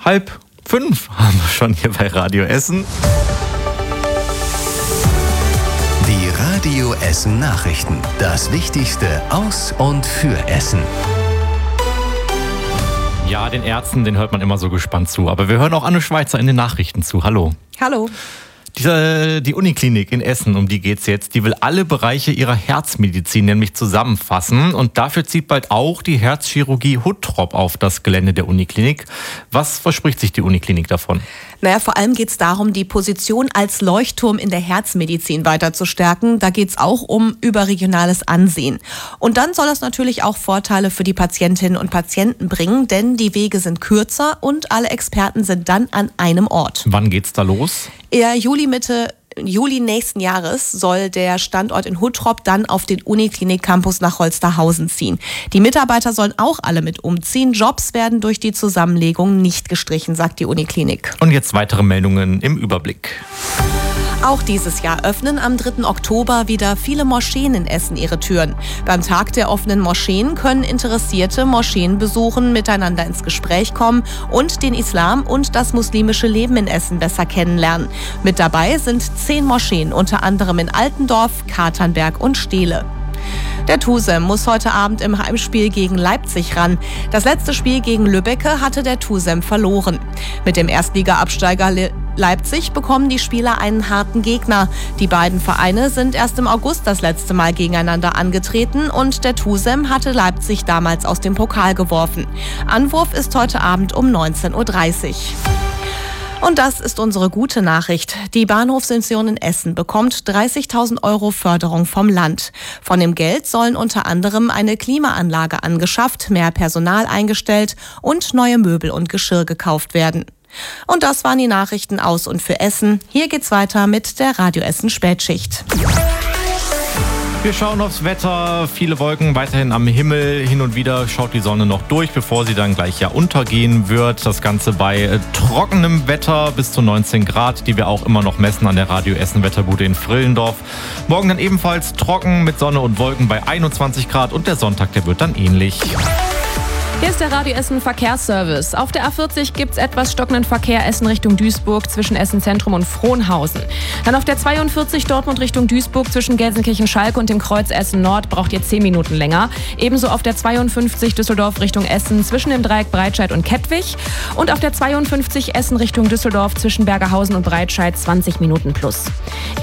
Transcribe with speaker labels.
Speaker 1: 4:30 haben wir schon hier bei Radio Essen.
Speaker 2: Die Radio Essen Nachrichten. Das Wichtigste aus und für Essen.
Speaker 1: Ja, den Ärzten, den hört man immer so gespannt zu. Aber wir hören auch Anne Schweizer in den Nachrichten zu. Hallo.
Speaker 3: Hallo.
Speaker 1: Die Uniklinik in Essen, um die geht's jetzt, die will alle Bereiche ihrer Herzmedizin nämlich zusammenfassen. Und dafür zieht bald auch die Herzchirurgie Huttrop auf das Gelände der Uniklinik. Was verspricht sich die Uniklinik davon?
Speaker 3: Vor allem geht es darum, die Position als Leuchtturm in der Herzmedizin weiter zu stärken. Da geht es auch um überregionales Ansehen. Und dann soll das natürlich auch Vorteile für die Patientinnen und Patienten bringen, denn die Wege sind kürzer und alle Experten sind dann an einem Ort.
Speaker 1: Wann geht's da los?
Speaker 3: Mitte Juli nächsten Jahres soll der Standort in Huttrop dann auf den Uniklinik-Campus nach Holsterhausen ziehen. Die Mitarbeiter sollen auch alle mit umziehen. Jobs werden durch die Zusammenlegung nicht gestrichen, sagt die Uniklinik.
Speaker 1: Und jetzt weitere Meldungen im Überblick.
Speaker 3: Auch dieses Jahr öffnen am 3. Oktober wieder viele Moscheen in Essen ihre Türen. Beim Tag der offenen Moscheen können Interessierte Moscheen besuchen, miteinander ins Gespräch kommen und den Islam und das muslimische Leben in Essen besser kennenlernen. Mit dabei sind 10 Moscheen, unter anderem in Altendorf, Katernberg und Steele. Der TuSem muss heute Abend im Heimspiel gegen Leipzig ran. Das letzte Spiel gegen Lübbecke hatte der TuSem verloren. Mit dem Erstliga-Absteiger Leipzig bekommen die Spieler einen harten Gegner. Die beiden Vereine sind erst im August das letzte Mal gegeneinander angetreten und der TuSem hatte Leipzig damals aus dem Pokal geworfen. Anwurf ist heute Abend um 19:30 Uhr. Und das ist unsere gute Nachricht. Die Bahnhofsmission in Essen bekommt 30.000 € Förderung vom Land. Von dem Geld sollen unter anderem eine Klimaanlage angeschafft, mehr Personal eingestellt und neue Möbel und Geschirr gekauft werden. Und das waren die Nachrichten aus und für Essen. Hier geht's weiter mit der Radio Essen Spätschicht.
Speaker 1: Wir schauen aufs Wetter, viele Wolken weiterhin am Himmel, hin und wieder schaut die Sonne noch durch, bevor sie dann gleich untergehen wird. Das Ganze bei trockenem Wetter bis zu 19 Grad, die wir auch immer noch messen an der Radio Essen Wetterbude in Frillendorf. Morgen dann ebenfalls trocken mit Sonne und Wolken bei 21 Grad und der Sonntag, der wird dann ähnlich.
Speaker 4: Hier ist der Radio Essen Verkehrsservice. Auf der A40 gibt es etwas stockenden Verkehr Essen Richtung Duisburg zwischen Essen Zentrum und Frohnhausen. Dann auf der 42 Dortmund Richtung Duisburg zwischen Gelsenkirchen-Schalke und dem Kreuz Essen Nord braucht ihr 10 Minuten länger. Ebenso auf der 52 Düsseldorf Richtung Essen zwischen dem Dreieck Breitscheid und Kettwig. Und auf der 52 Essen Richtung Düsseldorf zwischen Bergerhausen und Breitscheid 20 Minuten plus.